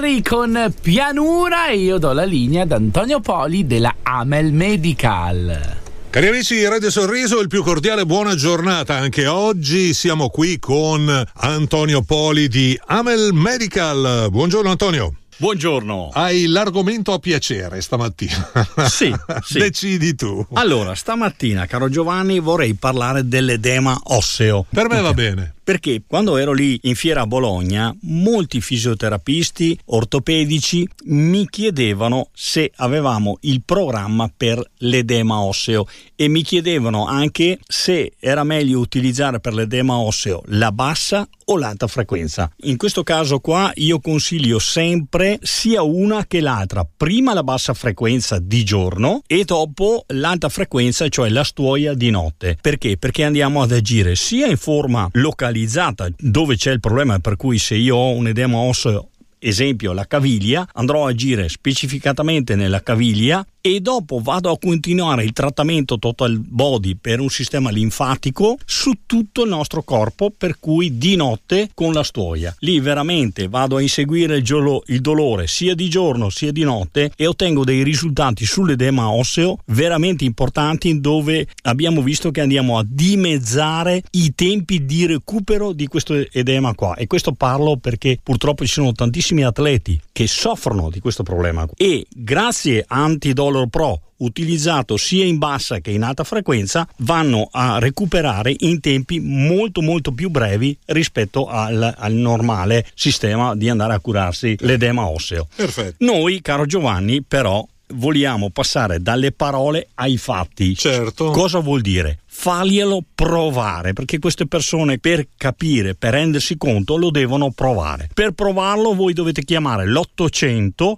Henry con Pianura e io do la linea ad Antonio Poli della Amel Medical. Cari amici di Radio Sorriso, il più cordiale buona giornata anche oggi. Siamo qui con Antonio Poli di Amel Medical. Buongiorno Antonio. Buongiorno. Hai l'argomento a piacere stamattina. Sì. Decidi tu. Allora, stamattina, caro Giovanni, vorrei parlare dell'edema osseo. Per me va bene. Perché quando ero lì in fiera a Bologna, molti fisioterapisti ortopedici mi chiedevano se avevamo il programma per l'edema osseo e mi chiedevano anche se era meglio utilizzare per l'edema osseo la bassa o l'alta frequenza. In questo caso qua io consiglio sempre sia una che l'altra. Prima la bassa frequenza di giorno e dopo l'alta frequenza, cioè la stuoia di notte. Perché? Perché andiamo ad agire sia in forma localizzata dove c'è il problema, per cui se io ho un edema osseo, esempio la caviglia, andrò a agire specificatamente nella caviglia e dopo vado a continuare il trattamento total body per un sistema linfatico su tutto il nostro corpo, per cui di notte con la stuoia. Lì veramente vado a inseguire il dolore sia di giorno sia di notte e ottengo dei risultati sull'edema osseo veramente importanti, dove abbiamo visto che andiamo a dimezzare i tempi di recupero di questo edema qua. E questo parlo perché purtroppo ci sono tantissimi atleti che soffrono di questo problema e grazie a Antidolor Pro, utilizzato sia in bassa che in alta frequenza, vanno a recuperare in tempi molto molto più brevi rispetto al normale sistema di andare a curarsi l'edema osseo. Perfetto. Noi, caro Giovanni, però vogliamo passare dalle parole ai fatti. Certo. Cosa vuol dire? Faglielo provare, perché queste persone per capire, per rendersi conto, lo devono provare. Per provarlo voi dovete chiamare l'800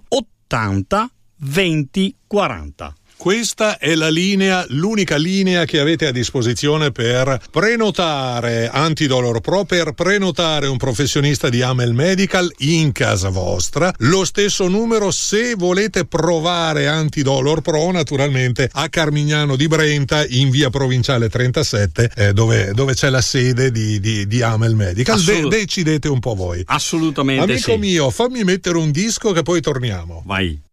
80 20 40. Questa è la linea, l'unica linea che avete a disposizione per prenotare Antidolor Pro, per prenotare un professionista di Amel Medical in casa vostra. Lo stesso numero se volete provare Antidolor Pro, naturalmente a Carmignano di Brenta, in via Provinciale 37, dove c'è la sede di Amel Medical. Decidete un po' voi. Assolutamente. Amico mio, fammi mettere un disco che poi torniamo. Vai.